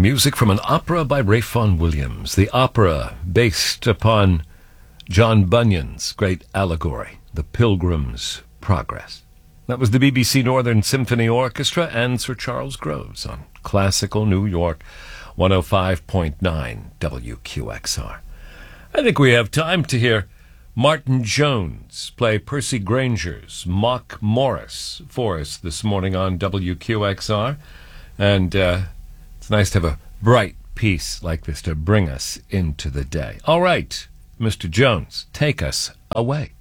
Music from an opera by Ralph Vaughan Williams. The opera based upon John Bunyan's great allegory, The Pilgrim's Progress. That was the BBC Northern Symphony Orchestra and Sir Charles Groves on Classical New York 105.9 WQXR. I think we have time to hear Martin Jones play Percy Granger's Mock Morris for us this morning on WQXR. And it's nice to have a bright piece like this to bring us into the day. All right, Mr. Jones, take us away.